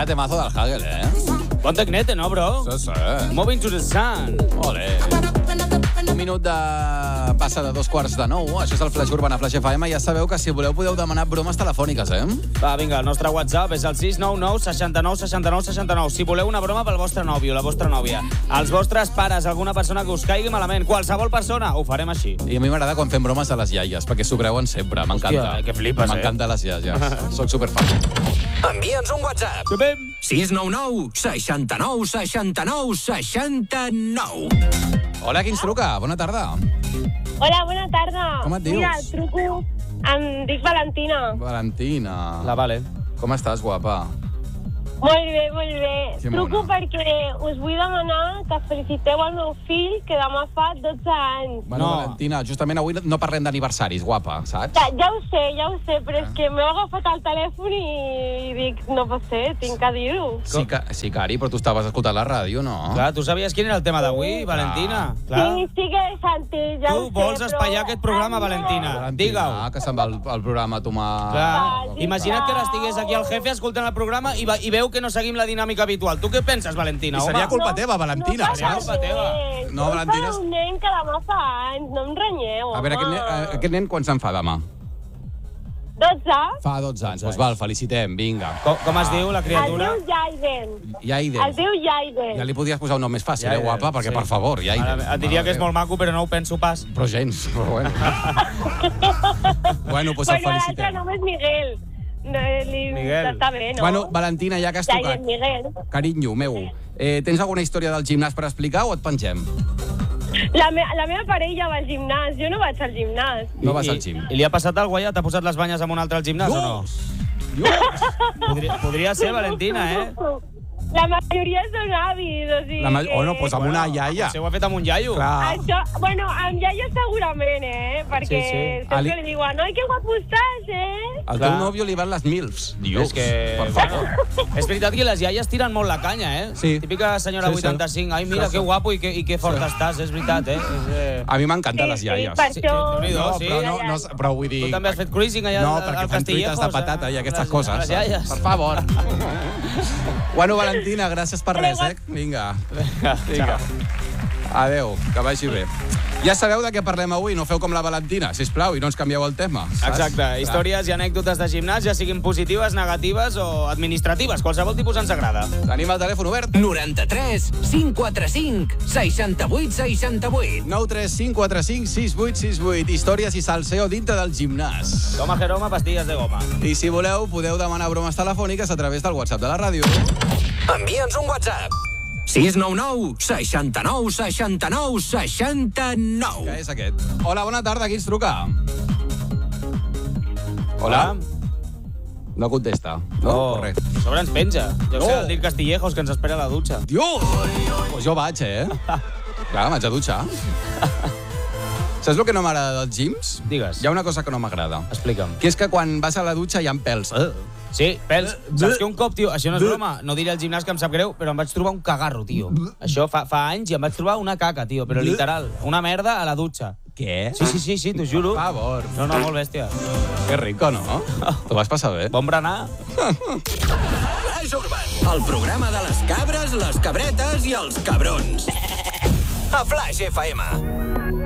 Vaya temazo del Hagel, Bon tecnete, no, bro? Sí. Moving to the sun. Ole. Un minut de passa de 2:45. Això és el Flash Urbana Flash FM. Ja sabeu que si voleu podeu demanar bromes telefòniques, Va, vinga, el nostre WhatsApp és el 699 69 69 69. Si voleu una broma pel vostre nòvio, la vostra nòvia, els vostres pares, alguna persona que us caigui malament, qualsevol persona, ho farem així. I a mi m'agrada quan fem bromes a les iaies, perquè s'ho creuen sempre. M'encanta. Hòstia, que flipes, M'encanta les iaies. Soc superfan. Envia'ns un WhatsApp. 699 69 69 69. Hola, qui ens truca? Bona tarda. Hola, bona tarda. Com et dius? Mira, truco... Em dic Valentina. Valentina. La Vale. Com estàs, guapa? Molt bé, molt bé. Que Truco mona. perquè us vull demanar que feliciteu el meu fill, que demà fa 12 anys. Bueno, No. Valentina, justament avui no parlem d'aniversaris, guapa, saps? Ja ho sé, però és que m'he agafat el telèfon i dic, no pot ser, tinc que dir-ho. Sí, Cari, però tu estaves escoltant la ràdio, no? Clar, tu sabies quin era el tema d'avui, Valentina? Clar. Sí que he sentit, ja ho Tu sé, vols però... espaiar aquest programa, Valentina? Digue-ho. Que se'n va el programa a tomar... Clar, Va, imagina't que ara estigués aquí el jefe escoltant el programa i veu que no seguim la dinàmica habitual. Tu què penses, Valentina? I seria Home? culpa teva, Valentina, no saps? culpa teva. No, Valentina, és un nen que demà fa anys, no em renyeu, A veure, aquest nen quan se'n fa demà? 12? Fa 12 anys. Doncs val, felicitem, vinga. Com es diu la El criatura? diu Jaiden. Yaiden. El diu Jaiden. Ja li podies posar un nom més fàcil, Yaiden, guapa? Perquè, sí. per favor, Yaiden. Ara, et diria que és molt maco, però no ho penso pas. Però gens, però bueno. Bueno, doncs el Bueno, l'altre felicitem. nom és Miguel. No, Miguel. Està bé, no? Bueno, Valentina, ja que has tocat, Jaiden Miguel. carinyo meu, tens alguna història del gimnàs per explicar o et pengem? La meva parella va al gimnàs, jo no vaig al gimnàs. No vas al gim. I li ha passat alguna cosa? T'ha posat les banyes amb un altre al gimnàs o no? Podria ser, Valentina, La majoria són avis, o sigui Oh, no, doncs amb una iaia. Potser ho ha fet amb un iaio. Clar. Això, bueno, amb iaia segurament, perquè Sí. sempre li diuen, ai, que guapo estàs, Al Clar. teu nòvio li van les milfs. Dius, És que... per favor. És veritat que les iaies tiren molt la canya, Sí. Típica senyora Sí, sí. 85. Ai, mira, Sí, sí. que guapo i que fort estàs, és veritat, A mi m'encanten les iaies. per Sí, això... Déu-n'hi-do, No, sí. però vull dir... Tu també has fet cruising allà No, al perquè fan Castillejos, truites de patata i aquestes les coses. saps? iaies. Per favor. Bueno, Valentina, gràcies per res, Vinga. Vinga. Adéu, que vagi bé. Ja sabeu de què parlem avui, no feu com la Valentina, sisplau, i no ens canvieu el tema. Saps? Exacte, històries i anècdotes de gimnàs, ja siguin positives, negatives o administratives. Qualsevol tipus ens agrada. Tenim el telèfon obert. 93 545 68 68. 93545 6868. Històries i salseo dintre del gimnàs. Toma Jeroma, pastilles de goma. I si voleu, podeu demanar bromes telefòniques a través del WhatsApp de la ràdio. Envia'ns un WhatsApp. 699 69 69 69. Que és aquest? Hola, bona tarda, qui ens truca? Hola? No contesta. No, res. A sobre ens penja. Deu ser el Dir Castillejos que ens espera a la dutxa. Dios! Pues jo vaig, Clar, m'haig de dutxar. Saps el que no m'agrada dels gyms? Digues. Hi ha una cosa que no m'agrada. Explica'm. Que és que quan vas a la dutxa hi ha pèls. Sí, pèls. Saps que un cop, tio, això no és broma, no diré al gimnàs que em sap greu, però em vaig trobar un cagarro, tio. Això fa anys i em vaig trobar una caca, tio, però literal, una merda a la dutxa. Què? Sí, t'ho juro. Per favor. No, molt bèstia. Que rico, no? T'ho vas passar bé. Bon berenar. Flash Urban, el programa de les cabres, les cabretes i els cabrons. A Flash FM.